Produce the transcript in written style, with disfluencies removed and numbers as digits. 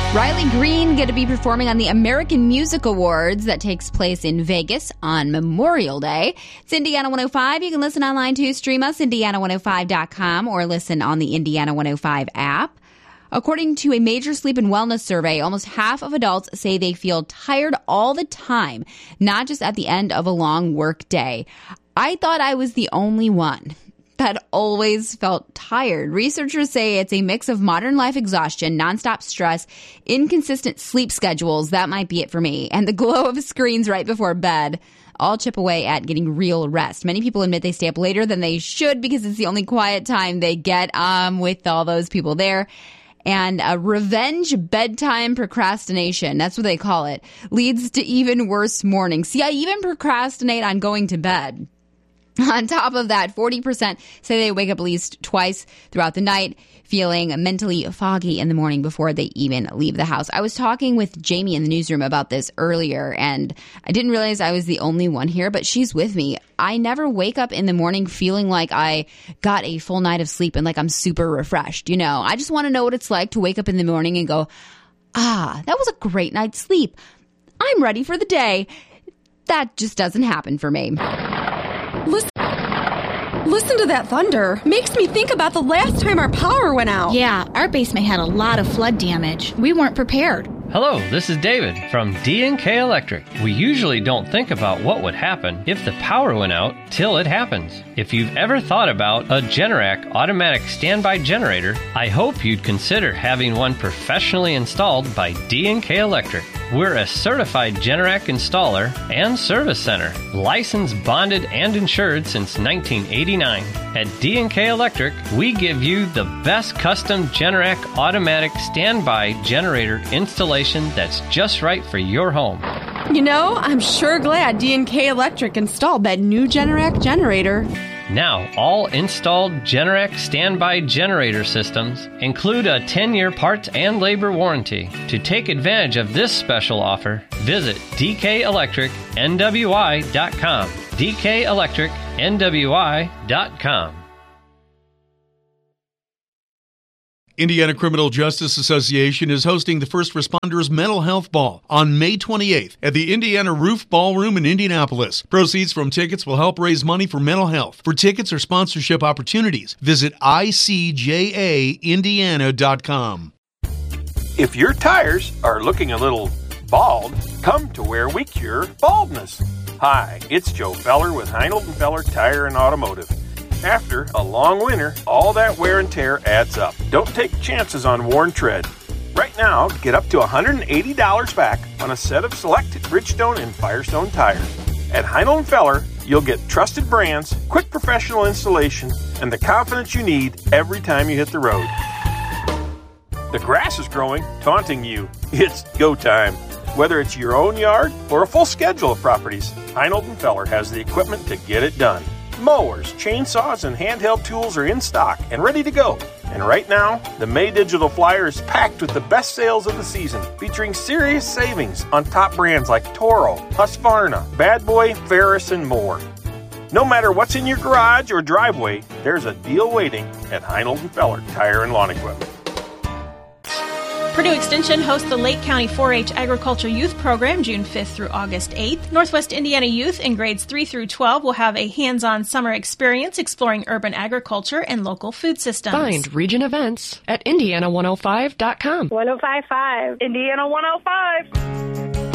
Riley Green going to be performing on the American Music Awards that takes place in Vegas on Memorial Day. It's Indiana 105. You can listen online too. Stream us, Indiana105.com, or listen on the Indiana 105 app. According to a major sleep and wellness survey, almost half of adults say they feel tired all the time, not just at the end of a long work day. I thought I was the only one that always felt tired. Researchers say it's a mix of modern life exhaustion, nonstop stress, inconsistent sleep schedules. That might be it for me. And the glow of screens right before bed all chip away at getting real rest. Many people admit they stay up later than they should because it's the only quiet time they get with all those people there. And revenge bedtime procrastination, that's what they call it, leads to even worse mornings. See, I even procrastinate on going to bed. On top of that, 40% say they wake up at least twice throughout the night, feeling mentally foggy in the morning before they even leave the house. I was talking with Jamie in the newsroom about this earlier, and I didn't realize I was the only one here, but she's with me. I never wake up in the morning feeling like I got a full night of sleep and like I'm super refreshed. You know, I just want to know what it's like to wake up in the morning and go, that was a great night's sleep. I'm ready for the day. That just doesn't happen for me. Listen to that thunder. Makes me think about the last time our power went out. Yeah, our basement had a lot of flood damage. We weren't prepared. Hello, this is David from D&K Electric. We usually don't think about what would happen if the power went out till it happens. If you've ever thought about a Generac automatic standby generator, I hope you'd consider having one professionally installed by D&K Electric. We're a certified Generac installer and service center, licensed, bonded, and insured since 1989. At D&K Electric, we give you the best custom Generac automatic standby generator installation that's just right for your home. You know, I'm sure glad D&K Electric installed that new Generac generator. Now, all installed Generac standby generator systems include a 10-year parts and labor warranty. To take advantage of this special offer, visit dkelectricnwi.com. dkelectricnwi.com. Indiana Criminal Justice Association is hosting the First Responders Mental Health Ball on May 28th at the Indiana Roof Ballroom in Indianapolis. Proceeds from tickets will help raise money for mental health. For tickets or sponsorship opportunities, visit icjaindiana.com. If your tires are looking a little bald, come to where we cure baldness. Hi, it's Joe Feller with Heinold & Feller Tire and Automotive. After a long winter, all that wear and tear adds up. Don't take chances on worn tread. Right now, get up to $180 back on a set of selected Bridgestone and Firestone tires. At Heinold & Feller, you'll get trusted brands, quick professional installation, and the confidence you need every time you hit the road. The grass is growing, taunting you. It's go time. Whether it's your own yard or a full schedule of properties, Heinold & Feller has the equipment to get it done. Mowers, chainsaws, and handheld tools are in stock and ready to go. And right now, the May Digital Flyer is packed with the best sales of the season, featuring serious savings on top brands like Toro, Husqvarna, Bad Boy, Ferris, and more. No matter what's in your garage or driveway, there's a deal waiting at Heinold & Feller Tire and Lawn Equipment. Purdue Extension hosts the Lake County 4-H Agriculture Youth Program June 5th through August 8th. Northwest Indiana youth in grades 3 through 12 will have a hands-on summer experience exploring urban agriculture and local food systems. Find region events at Indiana105.com. 105.5. Indiana 105.